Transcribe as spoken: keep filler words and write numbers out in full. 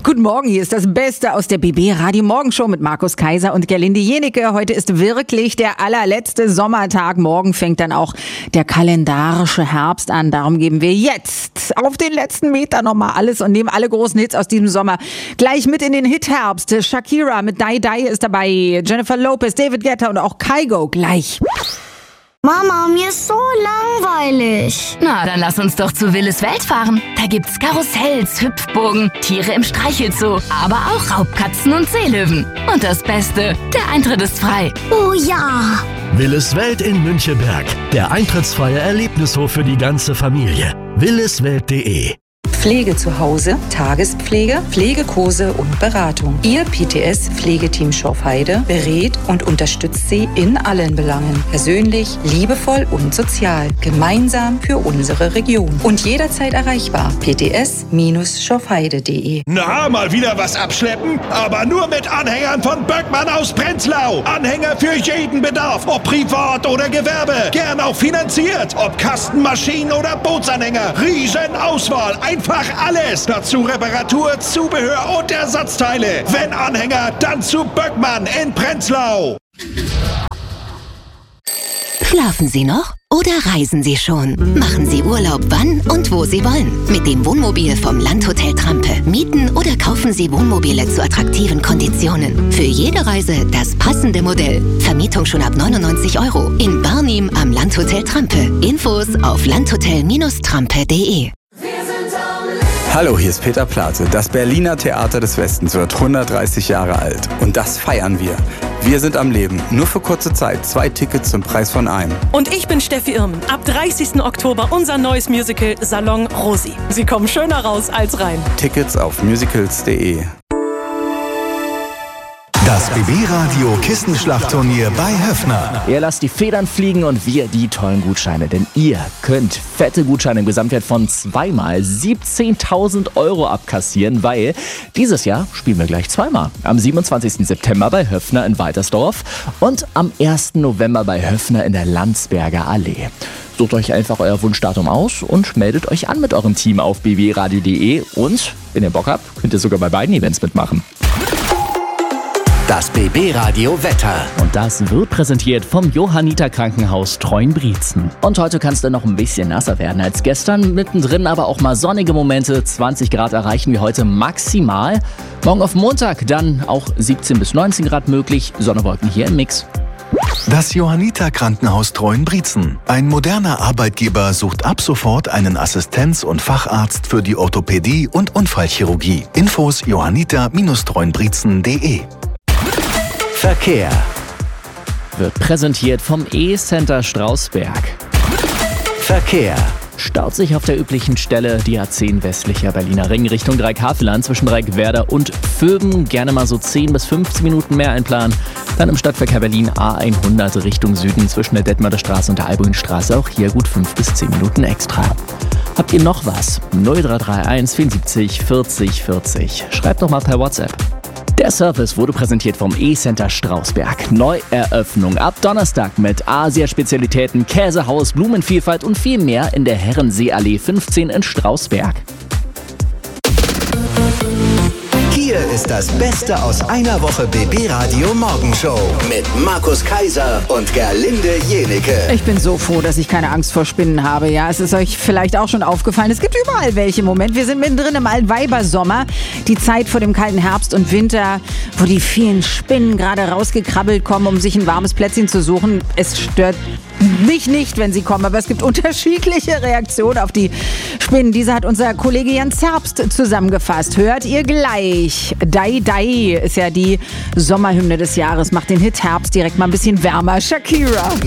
Guten Morgen, hier ist das Beste aus der B B Radio Morgenshow mit Markus Kaiser und Gerlinde Jenecke. Heute ist wirklich der allerletzte Sommertag. Morgen fängt dann auch der kalendarische Herbst an. Darum geben wir jetzt auf den letzten Meter nochmal alles und nehmen alle großen Hits aus diesem Sommer gleich mit in den Hit-Herbst. Shakira mit Die Die ist dabei, Jennifer Lopez, David Guetta und auch Kygo gleich. Mama, mir ist so langweilig. Na, dann lass uns doch zu Willis Welt fahren. Da gibt's Karussells, Hüpfburgen, Tiere im Streichelzoo, aber auch Raubkatzen und Seelöwen. Und das Beste, der Eintritt ist frei. Oh ja! Willis Welt in Münchenberg. Der eintrittsfreie Erlebnishof für die ganze Familie. williswelt punkt de Pflege zu Hause, Tagespflege, Pflegekurse und Beratung. Ihr P T S-Pflegeteam Schorfheide berät und unterstützt Sie in allen Belangen. Persönlich, liebevoll und sozial. Gemeinsam für unsere Region. Und jederzeit erreichbar. p t s schorfheide punkt de Na, mal wieder was abschleppen? Aber nur mit Anhängern von Böckmann aus Prenzlau. Anhänger für jeden Bedarf, ob privat oder Gewerbe. Gern auch finanziert. Ob Kastenmaschinen oder Bootsanhänger. Riesenauswahl. Einfach alles. Dazu Reparatur, Zubehör und Ersatzteile. Wenn Anhänger, dann zu Böckmann in Prenzlau. Schlafen Sie noch oder reisen Sie schon? Machen Sie Urlaub wann und wo Sie wollen. Mit dem Wohnmobil vom Landhotel Trampe. Mieten oder kaufen Sie Wohnmobile zu attraktiven Konditionen. Für jede Reise das passende Modell. Vermietung schon ab neunundneunzig Euro. In Barnim am Landhotel Trampe. Infos auf landhotel Trampe punkt de. Hallo, hier ist Peter Plate. Das Berliner Theater des Westens wird hundertdreißig Jahre alt. Und das feiern wir. Wir sind am Leben. Nur für kurze Zeit. Zwei Tickets zum Preis von einem. Und ich bin Steffi Irmen. Ab dreißigsten Oktober unser neues Musical Salon Rosi. Sie kommen schöner raus als rein. Tickets auf musicals punkt de. Das B B-Radio Kissenschlachtturnier bei Höffner. Ihr lasst die Federn fliegen und wir die tollen Gutscheine. Denn ihr könnt fette Gutscheine im Gesamtwert von zweimal siebzehntausend Euro abkassieren, weil dieses Jahr spielen wir gleich zweimal. Am siebenundzwanzigsten September bei Höffner in Waltersdorf und am ersten November bei Höffner in der Landsberger Allee. Sucht euch einfach euer Wunschdatum aus und meldet euch an mit eurem Team auf b b radio punkt de. Und wenn ihr Bock habt, könnt ihr sogar bei beiden Events mitmachen. Das B B-Radio Wetter. Und das wird präsentiert vom Johanniter Krankenhaus Treuenbrietzen. Und heute kann es dann noch ein bisschen nasser werden als gestern. Mittendrin aber auch mal sonnige Momente. zwanzig Grad erreichen wir heute maximal. Morgen auf Montag dann auch siebzehn bis neunzehn Grad möglich. Sonnewolken hier im Mix. Das Johanniter Krankenhaus Treuenbrietzen. Ein moderner Arbeitgeber sucht ab sofort einen Assistenz- und Facharzt für die Orthopädie und Unfallchirurgie. Infos johanniter treuenbrietzen punkt de. Verkehr wird präsentiert vom E-Center Strausberg. Verkehr staut sich auf der üblichen Stelle die A zehn westlicher Berliner Ring Richtung Dreieckhaveland zwischen Dreieckwerder und Vöben. Gerne mal so zehn bis fünfzehn Minuten mehr einplanen. Dann im Stadtverkehr Berlin A hundert Richtung Süden zwischen der Detmolder Straße und der Albuinstraße. Auch hier gut fünf bis zehn Minuten extra. Habt ihr noch was? null drei drei eins vierundsiebzig vierzig vierzig. Schreibt doch mal per WhatsApp. Der Service wurde präsentiert vom E-Center Strausberg. Neueröffnung ab Donnerstag mit Asia-Spezialitäten, Käsehaus, Blumenvielfalt und viel mehr in der Herrenseeallee fünfzehn in Strausberg. Hier ist das Beste aus einer Woche B B-Radio Morgenshow mit Markus Kaiser und Gerlinde Jenecke. Ich bin so froh, dass ich keine Angst vor Spinnen habe. Ja, es ist euch vielleicht auch schon aufgefallen. Es gibt überall welche im Moment. Wir sind mittendrin im Altweibersommer. Die Zeit vor dem kalten Herbst und Winter, wo die vielen Spinnen gerade rausgekrabbelt kommen, um sich ein warmes Plätzchen zu suchen. Es stört mich nicht, wenn sie kommen, aber es gibt unterschiedliche Reaktionen auf die Spinnen. Diese hat unser Kollege Jan Zerbst zusammengefasst. Hört ihr gleich. Die Die ist ja die Sommerhymne des Jahres. Macht den Hit Herbst direkt mal ein bisschen wärmer. Shakira.